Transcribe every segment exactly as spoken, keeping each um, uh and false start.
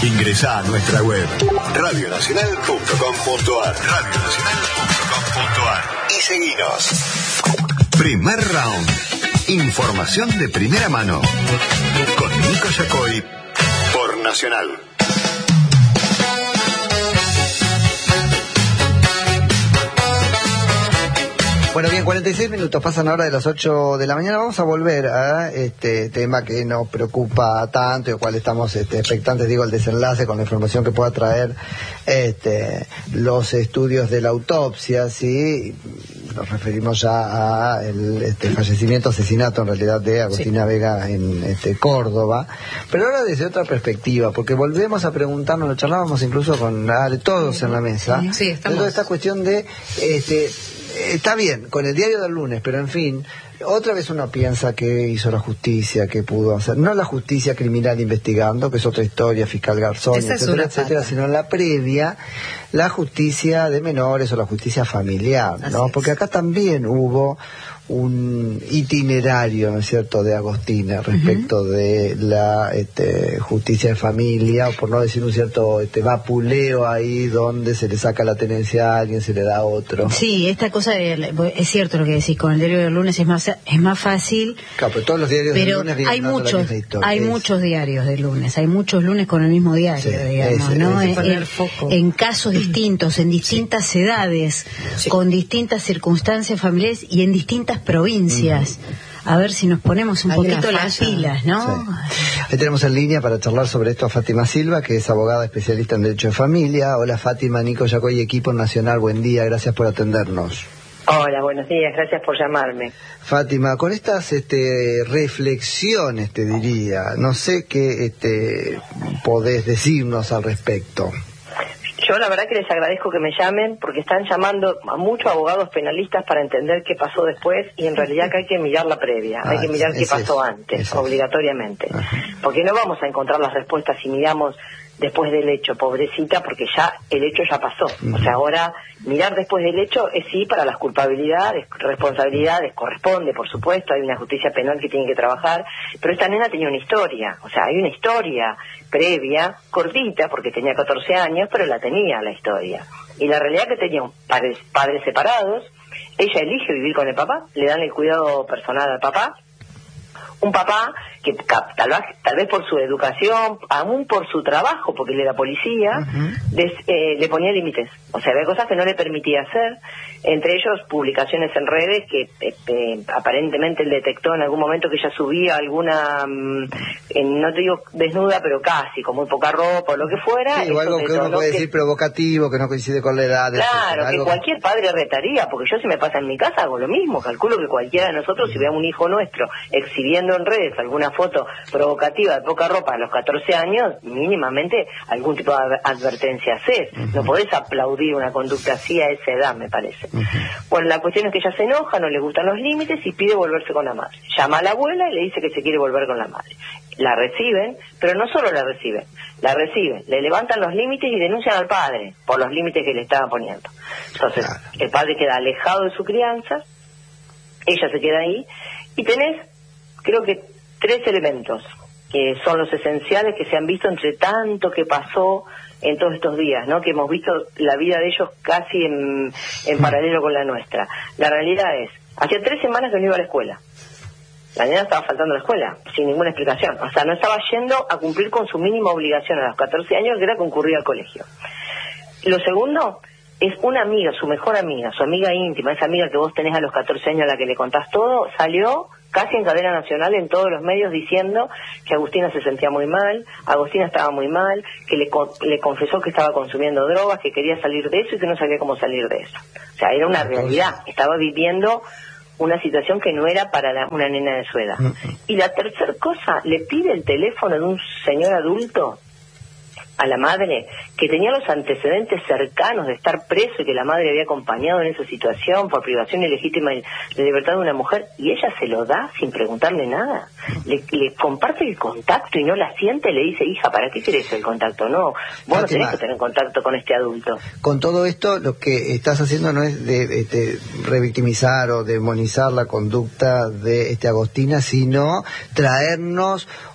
Ingresá a nuestra web radio nacional punto com punto ar radio nacional punto com punto ar y seguinos. Primer round. Información de primera mano. Con Nico Yacoy por Nacional. Bueno, bien, cuarenta y seis minutos, pasan ahora de las ocho de la mañana. Vamos a volver a este tema que nos preocupa tanto y al cual estamos este, expectantes, digo, el desenlace con la información que pueda traer este, los estudios de la autopsia, ¿sí? Nos referimos ya a el este, fallecimiento, asesinato en realidad de Agostina sí. Vega en este, Córdoba, pero ahora desde otra perspectiva, porque volvemos a preguntarnos, lo charlábamos incluso con Ale, todos en la mesa, sí, estamos... de toda esta cuestión de... este está bien, con el diario del lunes, pero en fin, otra vez uno piensa que hizo la justicia, que pudo hacer, no la justicia criminal investigando, que es otra historia, fiscal Garzón, Esa etcétera, etcétera, sino la previa, la justicia de menores o la justicia familiar, ¿no? Así Porque acá también hubo un itinerario, ¿no es cierto?, de Agostina respecto uh-huh. de la este, justicia de familia, o por no decir un cierto este, vapuleo ahí donde se le saca la tenencia a alguien, se le da a otro. Sí, esta cosa de, es cierto lo que decís, con el diario del lunes es más es más fácil. Claro, pero todos los diarios pero del lunes hay muchos, hay es. muchos diarios del lunes, hay muchos lunes con el mismo diario, sí, digamos, es, ¿no? Es, en, en casos distintos, en distintas sí. edades, sí. con distintas circunstancias familiares y en distintas provincias. Uh-huh. A ver si nos ponemos un Hay poquito las pilas, ¿no? Sí. Ahí tenemos en línea para charlar sobre esto a Fátima Silva, que es abogada especialista en Derecho de Familia. Hola Fátima, Nico Yacoy, equipo nacional, buen día, gracias por atendernos. Hola, buenos días, gracias por llamarme. Fátima, con estas este, reflexiones, te diría, no sé qué este, podés decirnos al respecto. Yo la verdad que les agradezco que me llamen porque están llamando a muchos abogados penalistas para entender qué pasó después y en realidad que hay que mirar la previa, ah, hay que mirar qué pasó eso, antes, eso. obligatoriamente. Ajá. Porque no vamos a encontrar las respuestas si miramos después del hecho, pobrecita, porque ya el hecho ya pasó. Uh-huh. O sea, ahora mirar después del hecho es sí para las culpabilidades, responsabilidades, corresponde, por supuesto, hay una justicia penal que tiene que trabajar, pero esta nena tenía una historia, o sea, hay una historia previa, cortita, porque tenía catorce años, pero la tenía la historia. Y la realidad es que tenía padres, padres separados, ella elige vivir con el papá, le dan el cuidado personal al papá, un papá que tal vez, tal vez por su educación, aún por su trabajo, porque él era policía, uh-huh. des, eh, le ponía límites. O sea, había cosas que no le permitía hacer, entre ellos publicaciones en redes que eh, eh, aparentemente él detectó en algún momento que ella subía alguna, mm, eh, no te digo desnuda, pero casi, con muy poca ropa o lo que fuera. Sí, o algo que uno puede que, decir provocativo, que no coincide con la edad. Claro, que algo... cualquier padre retaría, porque yo si me pasa en mi casa hago lo mismo, calculo que cualquiera de nosotros, uh-huh. si veamos un hijo nuestro exhibiendo en redes alguna foto provocativa de poca ropa a los catorce años, mínimamente algún tipo de advertencia haces. Uh-huh. No podés aplaudir una conducta así a esa edad, me parece. Uh-huh. Bueno, la cuestión es que ella se enoja, no le gustan los límites y pide volverse con la madre. Llama a la abuela y le dice que se quiere volver con la madre. La reciben, pero no solo la reciben, la reciben, le levantan los límites y denuncian al padre por los límites que le estaban poniendo. Entonces, claro. el padre queda alejado de su crianza, ella se queda ahí, y tenés, creo que tres elementos que son los esenciales que se han visto entre tanto que pasó en todos estos días, ¿no? Que hemos visto la vida de ellos casi en, en paralelo con la nuestra. La realidad es, hacía tres semanas que no iba a la escuela. La niña estaba faltando a la escuela, sin ninguna explicación. O sea, no estaba yendo a cumplir con su mínima obligación a los catorce años, que era concurrir al colegio. Lo segundo es una amiga, su mejor amiga, su amiga íntima, esa amiga que vos tenés a los catorce años a la que le contás todo, salió casi en cadena nacional en todos los medios diciendo que Agustina se sentía muy mal, Agustina estaba muy mal, que le, le confesó que estaba consumiendo drogas, que quería salir de eso y que no sabía cómo salir de eso. O sea, era una realidad, estaba viviendo una situación que no era para la, una nena de su edad. Y la tercera cosa, le pide el teléfono de un señor adulto a la madre, que tenía los antecedentes cercanos de estar preso y que la madre había acompañado en esa situación por privación ilegítima de libertad de una mujer, y ella se lo da sin preguntarle nada. Le, le comparte el contacto y no la siente, le dice, hija, ¿para qué querés el contacto? No, vos no tenés que tener contacto con este adulto. Con todo esto, lo que estás haciendo no es de, de, de revictimizar o demonizar la conducta de este Agostina, sino traernos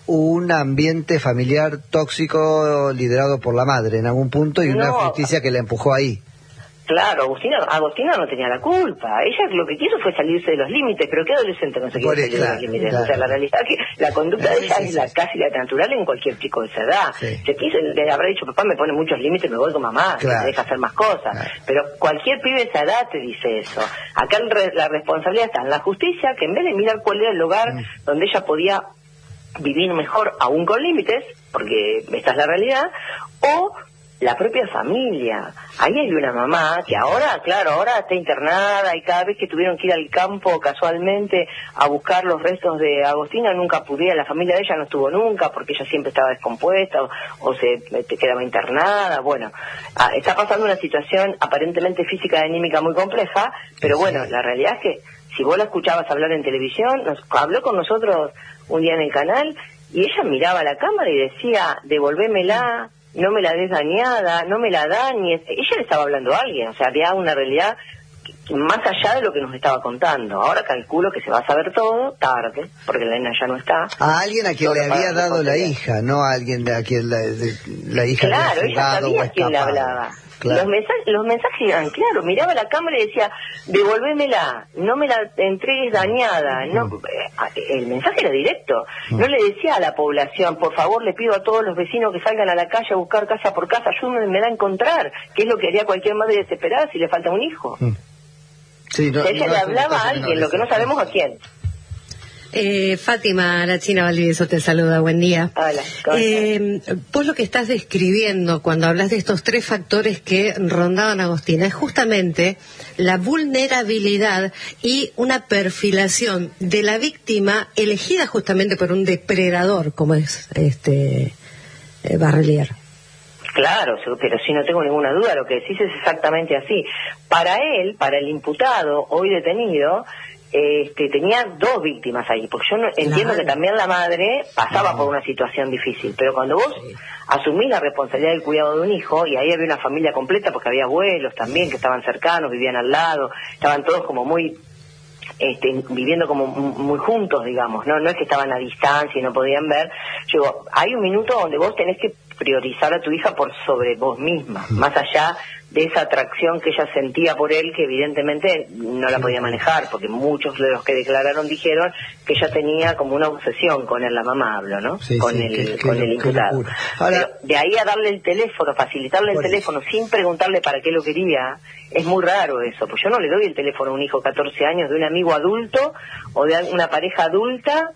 un ambiente familiar tóxico liderado por la madre en algún punto y no. una justicia que la empujó ahí. Claro, Agustina, Agustina no tenía la culpa. Ella lo que quiso fue salirse de los límites, pero ¿qué adolescente no se quiere salir claro, de los límites? Claro. O sea, la realidad es que la conducta de ella sí, es la, sí. casi la natural en cualquier chico de esa edad. Sí. Se quiso, le habrá dicho, papá me pone muchos límites, me voy con mamá, claro. me deja hacer más cosas. Claro. Pero cualquier pibe de esa edad te dice eso. Acá la responsabilidad está en la justicia, que en vez de mirar cuál era el lugar mm. donde ella podía vivir mejor, aún con límites, porque esta es la realidad, o la propia familia. Ahí hay una mamá que ahora, claro, ahora está internada y cada vez que tuvieron que ir al campo casualmente a buscar los restos de Agostina nunca pudieron, la familia de ella no estuvo nunca porque ella siempre estaba descompuesta o, o se te quedaba internada. Bueno, ah, está pasando una situación aparentemente física y anímica muy compleja, pero bueno, la realidad es que si vos la escuchabas hablar en televisión, nos, habló con nosotros un día en el canal y ella miraba la cámara y decía, devolvémela, no me la des dañada, no me la dañes. Ella le estaba hablando a alguien, o sea, había una realidad más allá de lo que nos estaba contando. Ahora calculo que se va a saber todo tarde, porque la nena ya no está. A alguien a quien le había dado la hija, no a alguien a quien la, de, la hija claro, había jugado ella sabía a quién le hablaba. Claro. Los mensajes, los mensajes eran claros, miraba la cámara y decía, devolvémela, no me la entregues dañada. No, el mensaje era directo, no le decía a la población, por favor le pido a todos los vecinos que salgan a la calle a buscar casa por casa, ayúdenme a encontrar, que es lo que haría cualquier madre desesperada si le falta un hijo. Sí, no, o sea, ella no le hablaba a alguien, lo que no sabemos a quién. Eh, Fátima, la China Valdivieso te saluda, buen día. Hola. Eh, vos lo que estás describiendo cuando hablas de estos tres factores que rondaban a Agostina es justamente la vulnerabilidad y una perfilación de la víctima elegida justamente por un depredador como es este eh, Barrelier. Claro, pero sí, no tengo ninguna duda, lo que decís es exactamente así. Para él, para el imputado, hoy detenido, Este, tenía dos víctimas ahí, porque yo no, entiendo claro. que también la madre pasaba no. por una situación difícil, pero cuando vos sí. asumís la responsabilidad del cuidado de un hijo, y ahí había una familia completa, porque había abuelos también que estaban cercanos, vivían al lado, estaban todos como muy, este, viviendo como muy juntos, digamos, no no es que estaban a distancia y no podían ver. Yo digo, hay un minuto donde vos tenés que priorizar a tu hija por sobre vos misma, más allá de esa atracción que ella sentía por él, que evidentemente no la podía manejar, porque muchos de los que declararon dijeron que ella tenía como una obsesión con él, la mamá hablo, ¿no? Sí, con sí, el que, con que, el imputado. Ahora, pero de ahí a darle el teléfono, facilitarle el teléfono eso. sin preguntarle para qué lo quería, es muy raro eso, pues yo no le doy el teléfono a un hijo de catorce años de un amigo adulto o de una pareja adulta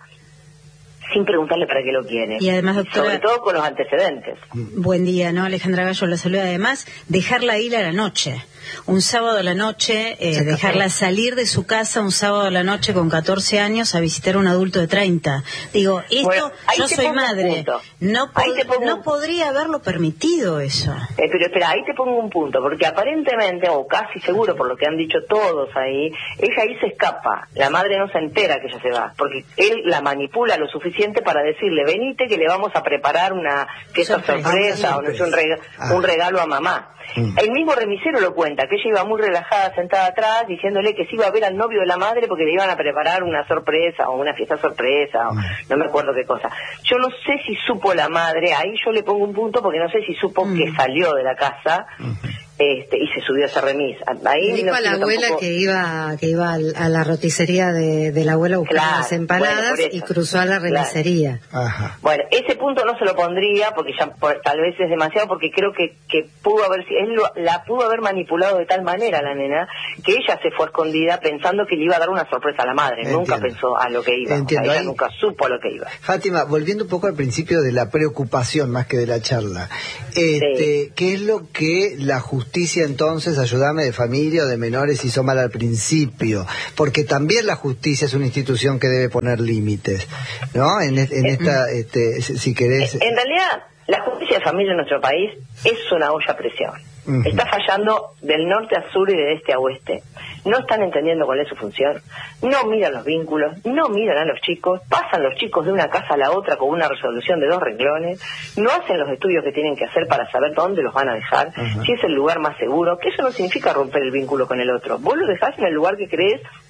sin preguntarle para qué lo quiere. Y además, doctora, sobre todo con los antecedentes. Buen día, ¿no? Alejandra Gallo la saluda. Además, dejarla ir a la noche. Un sábado a la noche, eh, dejarla salir de su casa un sábado a la noche con catorce años a visitar a un adulto de treinta. Digo, esto, bueno, yo soy madre, no, pod no podría haberlo permitido eso. Eh, pero espera, ahí te pongo un punto, porque aparentemente, o casi seguro por lo que han dicho todos ahí, ella ahí se escapa, la madre no se entera que ella se va, porque él la manipula lo suficiente para decirle, venite que le vamos a preparar una fiesta sorpresa, sorpresa o no sé, un, reg ah. un regalo a mamá. Mm. El mismo remisero lo cuenta, que ella iba muy relajada sentada atrás diciéndole que se iba a ver al novio de la madre porque le iban a preparar una sorpresa o una fiesta sorpresa, mm. o no me acuerdo qué cosa. Yo no sé si supo la madre, ahí yo le pongo un punto porque no sé si supo mm. que salió de la casa mm. este, y se subió a ese remis. Ahí dijo no, a la abuela tampoco... que iba que iba a la roticería de, de la abuela a buscar claro, las empanadas bueno, y cruzó a la remisería. Claro. Ajá. Bueno, ese punto no se lo pondría porque ya por, tal vez es demasiado, porque creo que, que pudo haber él lo, la pudo haber manipulado de tal manera la nena que ella se fue escondida pensando que le iba a dar una sorpresa a la madre. Entiendo. Nunca pensó a lo que iba. Entiendo. O sea, ella Ahí... nunca supo a lo que iba. Fátima, volviendo un poco al principio de la preocupación más que de la charla, este, sí. ¿qué es lo que la justicia entonces, ayúdame, de familia o de menores hizo mal al principio? Porque también la justicia es una institución que debe poner límites, ¿no? En, en esta, este, si querés... En realidad, la justicia de familia en nuestro país es una olla a presión. Uh-huh. Está fallando del norte a sur y de este a oeste. No están entendiendo cuál es su función. No miran los vínculos, no miran a los chicos, pasan los chicos de una casa a la otra con una resolución de dos renglones, no hacen los estudios que tienen que hacer para saber dónde los van a dejar, uh-huh. si es el lugar más seguro, que eso no significa romper el vínculo con el otro. Vos lo dejás en el lugar que crees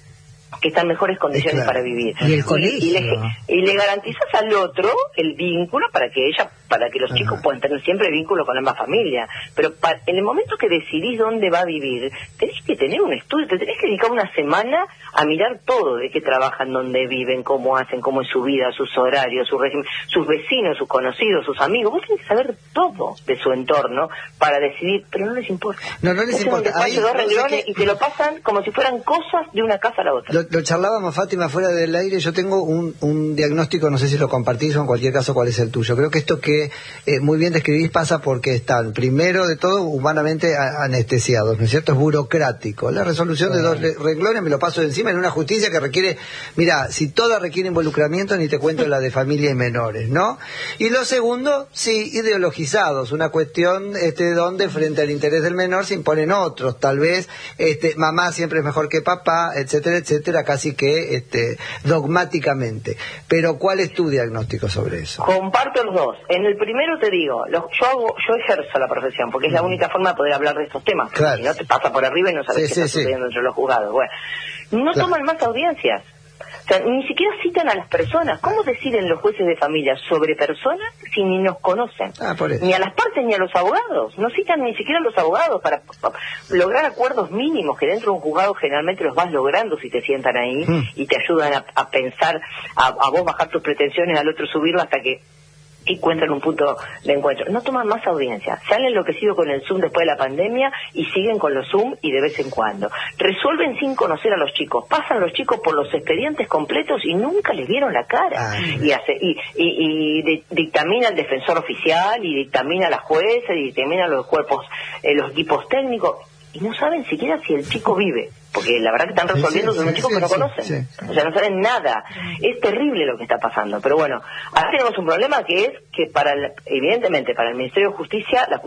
que está en mejores condiciones claro. para vivir. Y el colegio. Y, y, le, y le garantizas al otro el vínculo para que ella, para que los Ajá. chicos puedan tener siempre vínculo con ambas familias. Pero para, en el momento que decidís dónde va a vivir, tenés que tener un estudio, te tenés que dedicar una semana a mirar todo, de qué trabajan, dónde viven, cómo hacen, cómo es su vida, sus horarios, su régimen, sus vecinos, sus conocidos, sus amigos. Vos tenés que saber todo de su entorno para decidir, pero no les importa. No, no les Hacen importa. Un Ahí, dos no renglones sé qué... y te lo pasan como si fueran cosas de una casa a la otra. Lo, lo charlábamos, Fátima, fuera del aire. Yo tengo un, un diagnóstico, no sé si lo compartís o en cualquier caso cuál es el tuyo. Creo que esto que eh, muy bien describís pasa porque están, primero de todo, humanamente a, anestesiados, ¿no es cierto? Es burocrático. La resolución de dos renglones me lo paso de encima en una justicia que requiere, mira, si toda requiere involucramiento, ni te cuento la de familia y menores, ¿no? Y lo segundo, sí, ideologizados, una cuestión este, donde frente al interés del menor se imponen otros, tal vez este, mamá siempre es mejor que papá, etcétera, etcétera, casi que este, dogmáticamente. Pero ¿cuál es tu diagnóstico sobre eso? Comparto los dos. En el primero te digo, los, yo hago, yo ejerzo la profesión, porque es la única forma de poder hablar de estos temas. Claro. Si no te pasa por arriba y no sabes sí, qué sí, está sucediendo sí. entre los juzgados. Bueno, no claro. toman más audiencias. O sea, ni siquiera citan a las personas. ¿Cómo deciden los jueces de familia sobre personas si ni nos conocen? Ah, ni a las partes ni a los abogados. No citan ni siquiera a los abogados para, para lograr acuerdos mínimos que dentro de un juzgado generalmente los vas logrando si te sientan ahí mm. y te ayudan a, a pensar, a, a vos bajar tus pretensiones, al otro subirlo hasta que encuentran un punto de encuentro. No toman más audiencia, se han enloquecido con el Zoom después de la pandemia y siguen con los Zoom y de vez en cuando. Resuelven sin conocer a los chicos, pasan los chicos por los expedientes completos y nunca les vieron la cara. Ay, y hace y, y, y de, dictamina el defensor oficial y dictamina la jueza y dictamina los cuerpos, eh, los equipos técnicos y no saben siquiera si el chico vive. Porque la verdad que están resolviendo sí, sí, con sí, chicos sí, que no sí, conocen. Sí. O sea, no saben nada. Es terrible lo que está pasando. Pero bueno, ahora tenemos un problema que es que, para el, evidentemente, para el Ministerio de Justicia, la